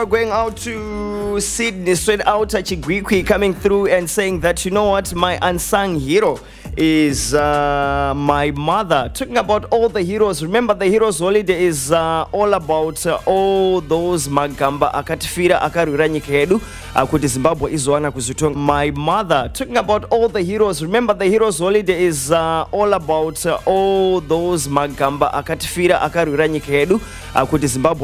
Going out to Sydney, straight out Chigwikwi, coming through and saying that, you know what, my unsung hero is my mother. Talking about all the heroes, remember the heroes holiday is all about all those magamba akatifira akarwira nyika yedu kuti Zimbabwe izowana kuzitonga. My mother. Talking about all the heroes, remember the heroes holiday is all about all those magamba akatifira akarwira nyika yedu kuti Zimbabwe